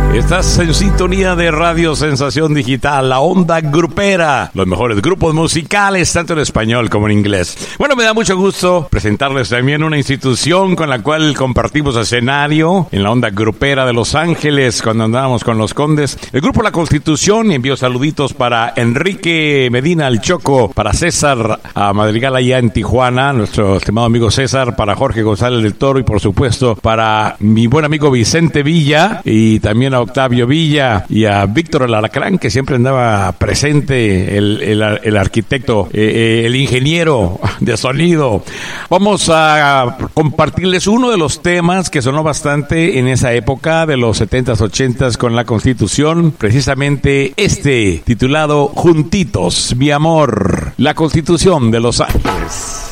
Estás en sintonía de Radio Sensación Digital, la onda grupera, los mejores grupos musicales, tanto en español como en inglés. Bueno, me da mucho gusto presentarles también una institución con la cual compartimos escenario en la onda grupera de Los Ángeles, cuando andábamos con los Condes. El grupo La Constitución, envío saluditos para Enrique Medina, el Choco, para César a Madrigal allá en Tijuana, nuestro estimado amigo César, para Jorge González del Toro y por supuesto para mi buen amigo Vicente Villa y también a Octavio Villa y a Víctor el Alacrán, que siempre andaba presente, el arquitecto, el ingeniero de sonido. Vamos a compartirles uno de los temas que sonó bastante en esa época de los 70s, 80s con La Constitución, precisamente titulado Juntitos, mi amor, La Constitución de Los Ángeles.